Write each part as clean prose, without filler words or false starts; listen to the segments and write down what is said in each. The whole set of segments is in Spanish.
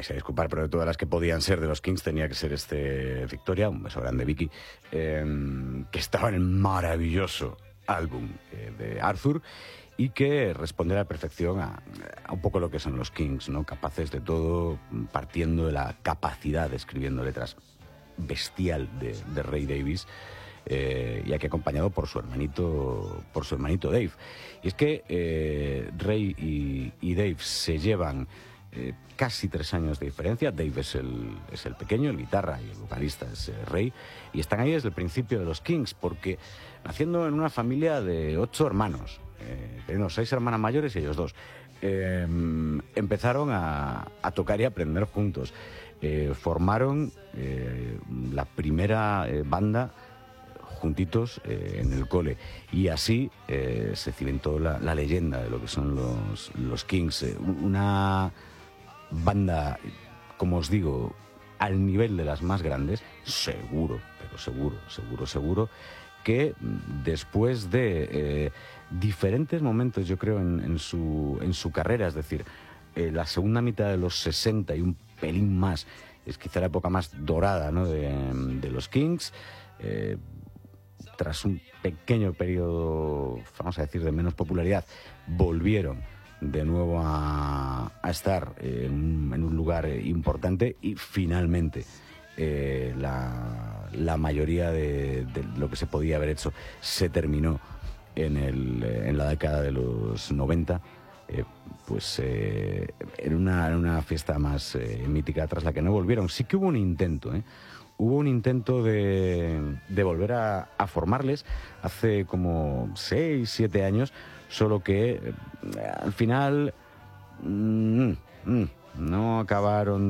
vais a disculpar, pero de todas las que podían ser de los Kings tenía que ser Victoria, un beso grande Vicky, que estaba en el maravilloso álbum de Arthur y que responde a la perfección a un poco lo que son los Kings, ¿no? Capaces de todo, partiendo de la capacidad de escribiendo letras bestial de Ray Davies, y aquí acompañado por su hermanito Dave. Y es que Ray y Dave se llevan casi 3 años de diferencia. Dave es el pequeño, el guitarra, y el vocalista es Ray, y están ahí desde el principio de los Kings, porque naciendo en una familia de 8 hermanos, teniendo 6 hermanas mayores y ellos 2, empezaron a tocar y aprender juntos. Formaron la primera banda juntitos en el cole, y así se cimentó la leyenda de lo que son los Kings, una banda, como os digo, al nivel de las más grandes, seguro, pero seguro, que después de diferentes momentos, yo creo, en su carrera, es decir, la segunda mitad de los 60 y un pelín más, es quizá la época más dorada, ¿no?, de los Kings. Tras un pequeño periodo, vamos a decir, de menos popularidad, volvieron de nuevo a estar en un lugar importante, y finalmente la mayoría de lo que se podía haber hecho se terminó en la década de los 90, en una fiesta más mítica, tras la que no volvieron. Sí que hubo un intento, Hubo un intento de volver a formarles hace como 6, 7 años, solo que al final no acabaron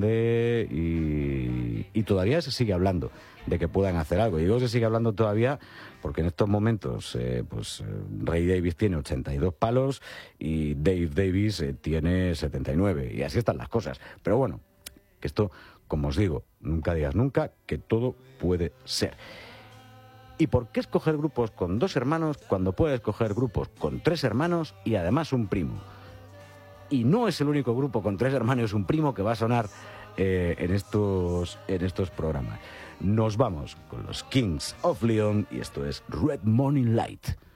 y todavía se sigue hablando de que puedan hacer algo. Y digo, se sigue hablando todavía porque en estos momentos Ray Davies tiene 82 palos y Dave Davies tiene 79, y así están las cosas. Pero bueno, que esto, como os digo, nunca digas nunca, que todo puede ser. ¿Y por qué escoger grupos con 2 hermanos cuando puedes escoger grupos con 3 hermanos y además un primo? Y no es el único grupo con 3 hermanos y un primo que va a sonar en estos programas. Nos vamos con los Kings of Leon, y esto es Red Morning Light.